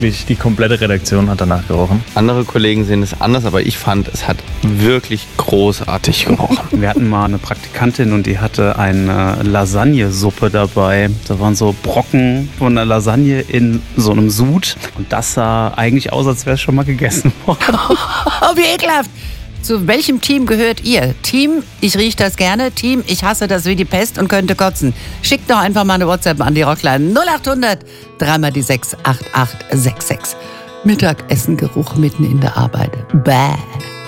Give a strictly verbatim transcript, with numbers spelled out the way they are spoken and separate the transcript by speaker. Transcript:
Speaker 1: Die komplette Redaktion hat danach gerochen.
Speaker 2: Andere Kollegen sehen es anders, aber ich fand, es hat wirklich großartig gerochen.
Speaker 3: Wir hatten mal eine Praktikantin und die hatte eine Lasagnesuppe dabei. Da waren so Brocken von einer Lasagne in so einem Sud. Und das sah eigentlich aus, als wäre es schon mal gegessen worden.
Speaker 4: Oh, wie ekelhaft! Zu welchem Team gehört ihr? Team, ich rieche das gerne. Team, ich hasse das wie die Pest und könnte kotzen. Schickt doch einfach mal eine WhatsApp an die Rockline null acht hundert, dreimal die sechs acht acht sechs sechs. Mittagessengeruch mitten in der Arbeit. Bäh.